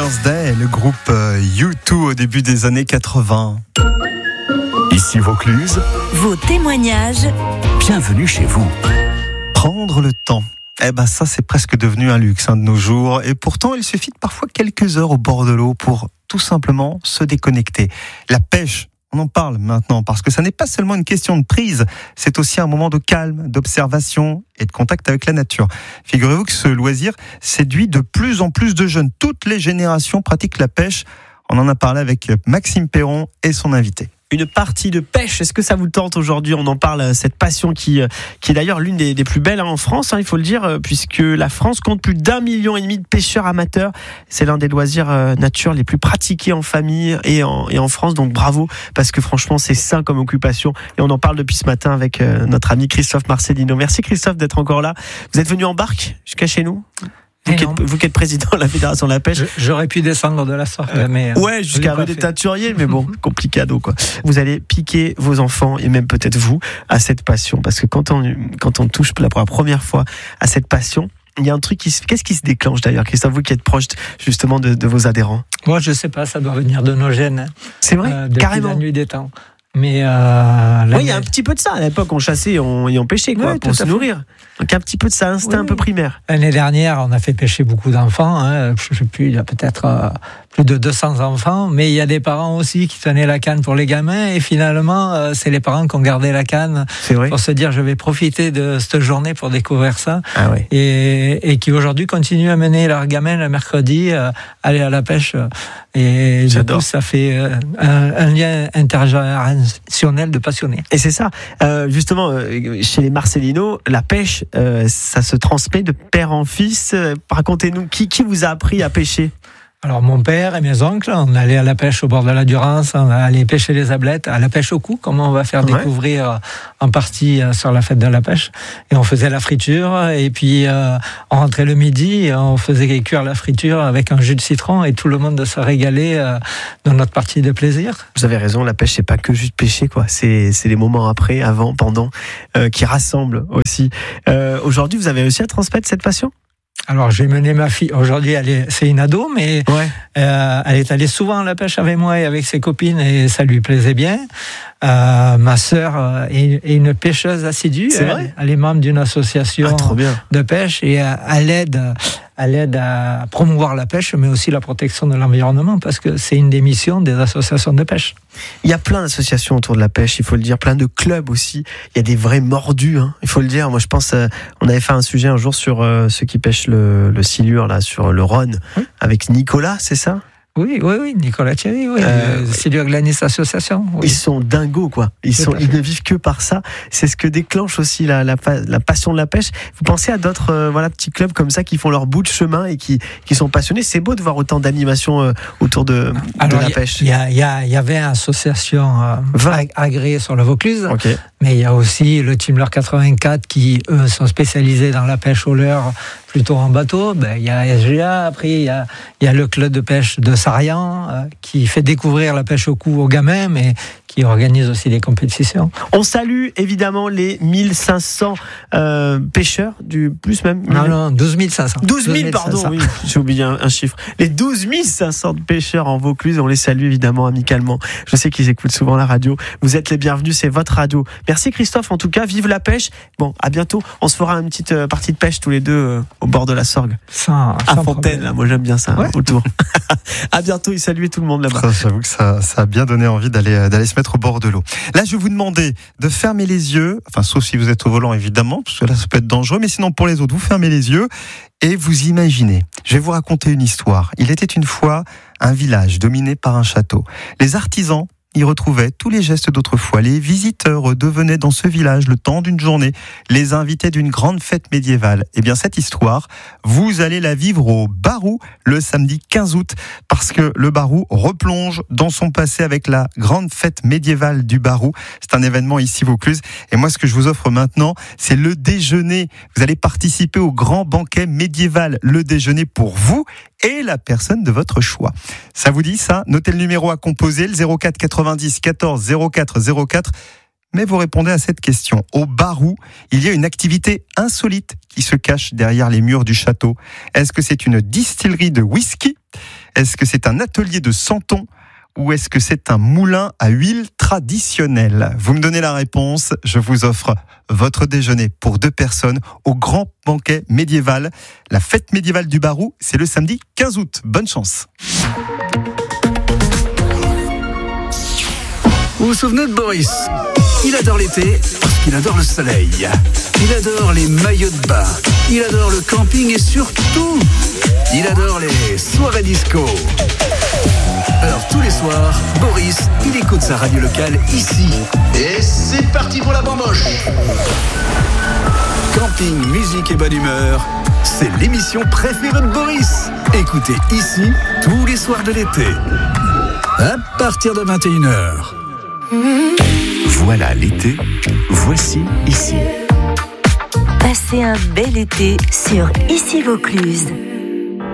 Mother's Day, le groupe U2 au début des années 80. Ici Vaucluse, vos témoignages. Bienvenue chez vous. Prendre le temps. Ça c'est presque devenu un luxe de nos jours. Et pourtant, il suffit de parfois quelques heures au bord de l'eau pour tout simplement se déconnecter. La pêche, on en parle maintenant parce que ça n'est pas seulement une question de prise, c'est aussi un moment de calme, d'observation et de contact avec la nature. Figurez-vous que ce loisir séduit de plus en plus de jeunes. Toutes les générations pratiquent la pêche. On en a parlé avec Maxime Perron et son invité. Une partie de pêche, est-ce que ça vous tente aujourd'hui ? On en parle, cette passion qui est d'ailleurs l'une des plus belles en France, il faut le dire, puisque la France compte plus d'1,5 million de pêcheurs amateurs. C'est l'un des loisirs nature les plus pratiqués en famille et en France, donc bravo, parce que franchement c'est sain comme occupation. Et on en parle depuis ce matin avec notre ami Christophe Marcelino. Merci Christophe d'être encore là. Vous êtes venu en barque jusqu'à chez nous ? Vous qui êtes président de la Fédération de la pêche. J'aurais pu descendre de la sorte, mais... Ouais, jusqu'à rue des Teinturiers, mais bon, complicado, quoi. Vous allez piquer vos enfants, et même peut-être vous, à cette passion. Parce que quand on touche pour la première fois à cette passion, il y a un truc qu'est-ce qui se déclenche d'ailleurs, Christophe, vous qui êtes proche justement de vos adhérents? Moi, je sais pas, ça doit venir de nos gènes. C'est vrai, carrément. La nuit des temps. Mais il y a un petit peu de ça. À l'époque, on chassait et on pêchait pour se nourrir. Donc un petit peu de ça, instinct un peu primaire. L'année dernière, on a fait pêcher beaucoup d'enfants. Je sais plus, il y a peut-être plus de 200 enfants. Mais il y a des parents aussi qui tenaient la canne pour les gamins. Et finalement, c'est les parents qui ont gardé la canne pour se dire, je vais profiter de cette journée pour découvrir ça. Ah ouais. Et qui aujourd'hui continuent à mener leurs gamins le mercredi, aller à la pêche. Et du coup, ça fait un lien intergénérationnel de passionnés. Et c'est ça. Justement, chez les Marcelino, la pêche, ça se transmet de père en fils. Racontez-nous, qui vous a appris à pêcher ? Alors mon père et mes oncles, on allait à la pêche au bord de la Durance, on allait pêcher les ablettes, à la pêche au cou, comme on va faire découvrir en partie sur la fête de la pêche. Et on faisait la friture, et puis on rentrait le midi, et on faisait cuire la friture avec un jus de citron, et tout le monde se régalait dans notre partie de plaisir. Vous avez raison, la pêche c'est pas que juste pêcher, quoi. C'est les moments après, avant, pendant, qui rassemblent aussi. Aujourd'hui, vous avez réussi à transmettre cette passion ? Alors j'ai mené ma fille, aujourd'hui c'est une ado, mais elle est allée souvent à la pêche avec moi et avec ses copines et ça lui plaisait bien. Ma sœur est une pêcheuse assidue. C'est vrai ? Elle est membre d'une association de pêche et elle aide à promouvoir la pêche, mais aussi la protection de l'environnement, parce que c'est une des missions des associations de pêche. Il y a plein d'associations autour de la pêche, il faut le dire, plein de clubs aussi. Il y a des vrais mordus, il faut le dire. Moi, je pense, on avait fait un sujet un jour sur ceux qui pêchent le silure, là, sur le Rhône, avec Nicolas, c'est ça ? Oui, Nicolas Thierry, Silure Glanis Association. Oui. Ils sont dingos, quoi. Ils ne vivent que par ça. C'est ce que déclenche aussi la passion de la pêche. Vous pensez à d'autres petits clubs comme ça qui font leur bout de chemin et qui sont passionnés. C'est beau de voir autant d'animations autour de la pêche. Il y avait une association agréée sur le Vaucluse, mais il y a aussi le Team Leurre 84 qui, eux, sont spécialisés dans la pêche au leurre, plutôt en bateau. Il y a SGA, après il y a le club de pêche de Sarian qui fait découvrir la pêche au cou aux gamins, mais qui organise aussi des compétitions. On salue évidemment les 1500 pêcheurs, du plus même. Non, 12 500. 12 000, pardon, oui, j'ai oublié un chiffre. Les 12 500 pêcheurs en Vaucluse, on les salue évidemment amicalement. Je sais qu'ils écoutent souvent la radio. Vous êtes les bienvenus, c'est votre radio. Merci Christophe, en tout cas, vive la pêche. Bon, à bientôt. On se fera une petite partie de pêche tous les deux au bord de la Sorgue. Sans Fontaine, là, moi j'aime bien ça, autour. À bientôt et saluez tout le monde là-bas. J'avoue que ça a bien donné envie d'aller se mettre au bord de l'eau. Là, je vais vous demander de fermer les yeux, sauf si vous êtes au volant évidemment, parce que là ça peut être dangereux, mais sinon pour les autres, vous fermez les yeux et vous imaginez. Je vais vous raconter une histoire. Il était une fois un village dominé par un château. Les artisans y retrouvaient tous les gestes d'autrefois. Les visiteurs devenaient dans ce village le temps d'une journée, les invités d'une grande fête médiévale. Eh bien, cette histoire, vous allez la vivre au Barou le samedi 15 août, parce que le Barou replonge dans son passé avec la grande fête médiévale du Barou. C'est un événement ici Vaucluse. Et moi, ce que je vous offre maintenant, c'est le déjeuner. Vous allez participer au grand banquet médiéval. Le déjeuner pour vous et la personne de votre choix. Ça vous dit ça ? Notez le numéro à composer, le 04 90 14 04 04. Mais vous répondez à cette question. Au Barou, il y a une activité insolite qui se cache derrière les murs du château. Est-ce que c'est une distillerie de whisky ? Est-ce que c'est un atelier de Santon ou est-ce que c'est un moulin à huile traditionnel? Vous me donnez la réponse, je vous offre votre déjeuner pour 2 personnes au grand banquet médiéval. La fête médiévale du Barou, c'est le samedi 15 août. Bonne chance. Vous vous souvenez de Boris? Il adore l'été parce qu'il adore le soleil. Il adore les maillots de bain. Il adore le camping et surtout, il adore les soirées disco. Alors tous les soirs, Boris, il écoute sa radio locale ici. Et c'est parti pour la bamboche. Camping, musique et bonne humeur, c'est l'émission préférée de Boris. Écoutez ici tous les soirs de l'été. À partir de 21h. Voilà l'été, voici ici. Passez un bel été sur Ici Vaucluse.